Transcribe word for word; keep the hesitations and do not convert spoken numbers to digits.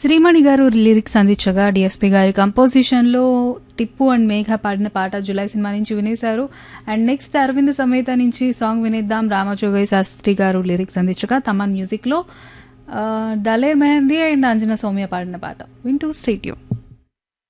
శ్రీమణి గారు లిరిక్స్ అందించగా డిఎస్పి గారి కంపోజిషన్లో టిప్పు అండ్ మేఘ పాడిన పాట జులై సినిమా నుంచి వినేశారు. అండ్ నెక్స్ట్ అరవింద్ సమేత నుంచి సాంగ్ వినేద్దాం. రామజోగయ్య శాస్త్రి గారు లిరిక్స్ అందించగా తమన్ మ్యూజిక్లో దలేర్ మెహందీ అండ్ అంజనా సౌమ్య పాడిన పాట వింటూ స్టే ట్యూన్.